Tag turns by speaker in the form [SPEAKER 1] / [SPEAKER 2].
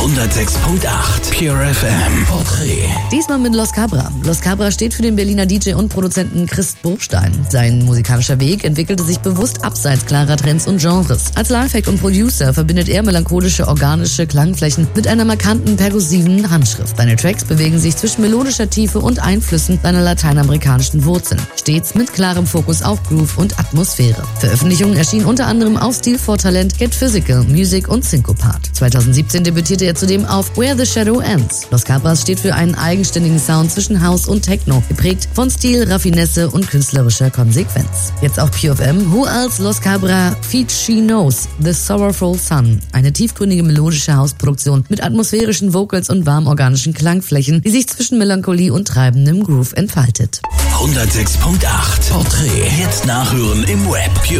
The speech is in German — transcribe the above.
[SPEAKER 1] 106.8 Pure FM Porträt.
[SPEAKER 2] Diesmal mit Los Cabra. Los Cabra steht für den Berliner DJ und Produzenten Christ Burgstein. Sein musikalischer Weg entwickelte sich bewusst abseits klarer Trends und Genres. Als Lifehack und Producer verbindet er melancholische, organische Klangflächen mit einer markanten, perkussiven Handschrift. Seine Tracks bewegen sich zwischen melodischer Tiefe und Einflüssen seiner lateinamerikanischen Wurzeln. Stets mit klarem Fokus auf Groove und Atmosphäre. Veröffentlichungen erschienen unter anderem auf Stil for Talent, Get Physical, Music und Syncopat. 2017 debütierte er zudem auf Where the Shadow Ends. Los Cabras steht für einen eigenständigen Sound zwischen House und Techno, geprägt von Stil, Raffinesse und künstlerischer Konsequenz. Jetzt auch Pure FM, Who Else Los Cabra Feat She Knows, The Sorrowful Sun. Eine tiefgründige melodische Hausproduktion mit atmosphärischen Vocals und warm organischen Klangflächen, die sich zwischen Melancholie und treibendem Groove entfaltet.
[SPEAKER 1] 106.8 Porträt. Jetzt nachhören im Web.